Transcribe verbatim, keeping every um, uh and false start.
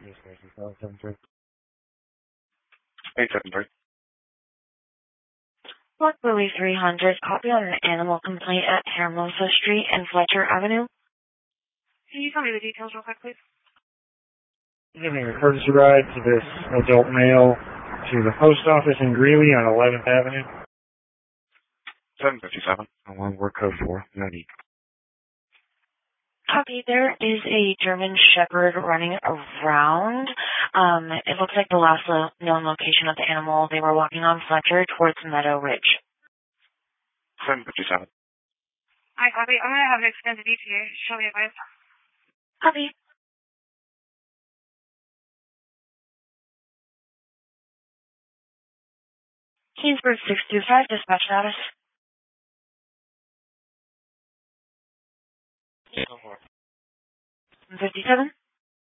eight seven three. Block Louis three hundred, copy on an animal complaint at Hermosa Street and Fletcher Avenue. Can you tell me the details real quick, please? Giving a courtesy ride to this adult male to the post office in Greeley on eleventh Avenue. seven fifty-seven. Along work code four ninety. Copy. There is a German Shepherd running around. Um, it looks like the last lo- known location of the animal, they were walking on Fletcher towards Meadow Ridge. seven fifty-seven. Hi, copy. I'm going to have an extended E T A. Show me advice. Copy. Kingsburg six two five, dispatch status. fifty-seven.